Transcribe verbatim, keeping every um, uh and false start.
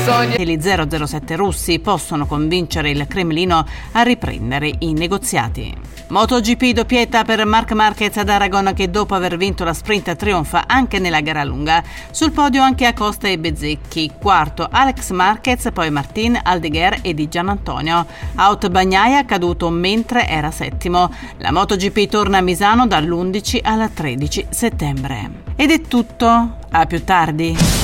E gli zero zero sette russi possono convincere il Cremlino a riprendere i negoziati. MotoGP doppietta per Marc Marquez ad Aragon, che dopo aver vinto la sprint trionfa anche nella gara lunga. Sul podio anche Acosta e Bezzecchi, quarto Alex Marquez, poi Martin, Aldeguer e Di Giannantonio. Out Bagnaia, caduto mentre era settimo. La MotoGP torna a Misano dall'undici al tredici settembre. Ed è tutto, a più tardi.